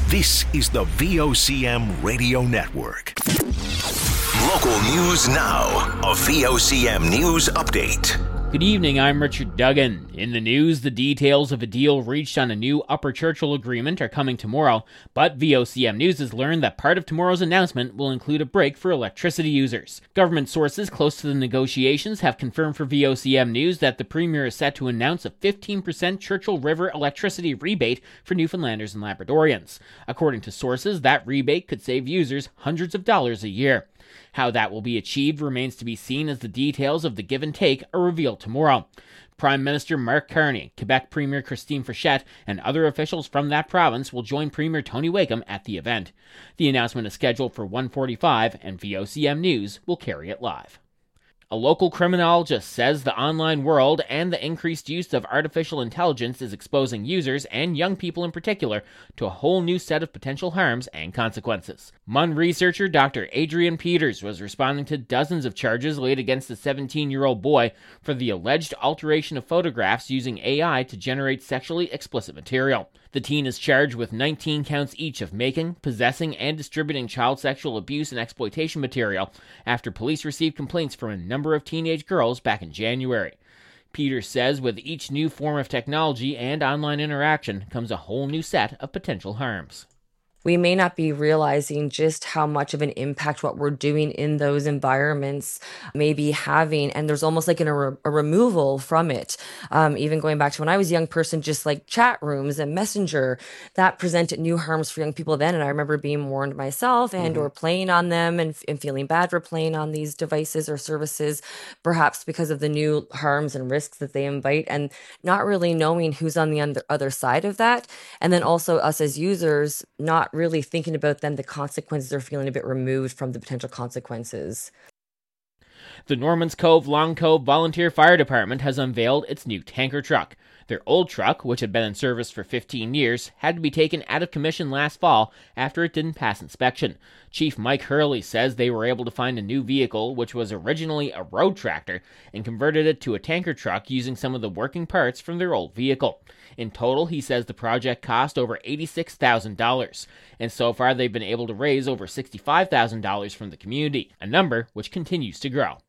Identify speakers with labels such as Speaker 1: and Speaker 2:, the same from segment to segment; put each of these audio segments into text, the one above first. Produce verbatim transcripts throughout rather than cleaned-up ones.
Speaker 1: This is the V O C M Radio Network. Local news now. A V O C M News Update.
Speaker 2: Good evening, I'm Richard Duggan. In the news, the details of a deal reached on a new Upper Churchill agreement are coming tomorrow, but V O C M News has learned that part of tomorrow's announcement will include a break for electricity users. Government sources close to the negotiations have confirmed for V O C M News that the Premier is set to announce a fifteen percent Churchill River electricity rebate for Newfoundlanders and Labradorians. According to sources, that rebate could save users hundreds of dollars a year. How that will be achieved remains to be seen as the details of the give and take are revealed tomorrow. Prime Minister Mark Carney, Quebec Premier Christine Frechette, and other officials from that province will join Premier Tony Wakeham at the event. The announcement is scheduled for one forty-five, and V O C M News will carry it live. A local criminologist says the online world and the increased use of artificial intelligence is exposing users, and young people in particular, to a whole new set of potential harms and consequences. M U N researcher Doctor Adrian Peters was responding to dozens of charges laid against a seventeen-year-old boy for the alleged alteration of photographs using A I to generate sexually explicit material. The teen is charged with nineteen counts each of making, possessing, and distributing child sexual abuse and exploitation material after police received complaints from a number of teenage girls back in January. Peters says with each new form of technology and online interaction comes a whole new set of potential harms.
Speaker 3: We may not be realizing just how much of an impact what we're doing in those environments may be having. And there's almost like an, a, a removal from it. Um, even going back to when I was a young person, just like chat rooms and Messenger, that presented new harms for young people then. And I remember being warned myself and mm-hmm. or playing on them and, and feeling bad for playing on these devices or services, perhaps because of the new harms and risks that they invite, and not really knowing who's on the other side of that. And then also us as users, not really thinking about then the consequences or feeling a bit removed from the potential consequences.
Speaker 2: The Normans Cove Long Cove Volunteer Fire Department has unveiled its new tanker truck. Their old truck, which had been in service for fifteen years, had to be taken out of commission last fall after it didn't pass inspection. Chief Mike Hurley says they were able to find a new vehicle, which was originally a road tractor, and converted it to a tanker truck using some of the working parts from their old vehicle. In total, he says the project cost over eighty-six thousand dollars, and so far they've been able to raise over sixty-five thousand dollars from the community, a number which continues to grow.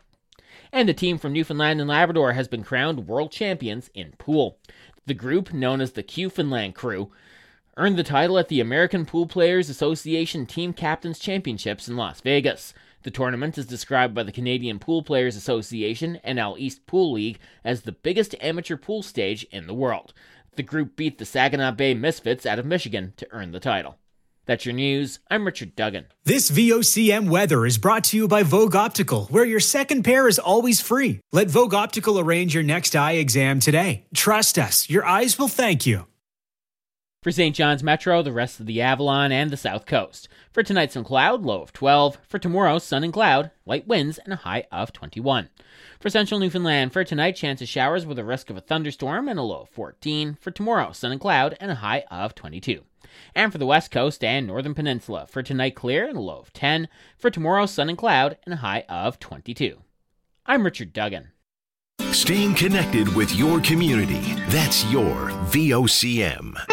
Speaker 2: And a team from Newfoundland and Labrador has been crowned world champions in pool. The group, known as the Q-Finland Crew, earned the title at the American Pool Players Association Team Captains Championships in Las Vegas. The tournament is described by the Canadian Pool Players Association N L East Pool League as the biggest amateur pool stage in the world. The group beat the Saginaw Bay Misfits out of Michigan to earn the title. That's your news. I'm Richard Duggan.
Speaker 4: This V O C M weather is brought to you by Vogue Optical, where your second pair is always free. Let Vogue Optical arrange your next eye exam today. Trust us, your eyes will thank you.
Speaker 2: For Saint John's Metro, the rest of the Avalon, and the South Coast. For tonight, some cloud, low of twelve. For tomorrow, sun and cloud, light winds, and a high of twenty-one. For central Newfoundland, for tonight, chance of showers with a risk of a thunderstorm and a low of fourteen. For tomorrow, sun and cloud, and a high of twenty-two. And for the West Coast and Northern Peninsula, for tonight, clear and a low of ten. For tomorrow, sun and cloud, and a high of twenty-two. I'm Richard Duggan.
Speaker 1: Staying connected with your community, that's your V O C M.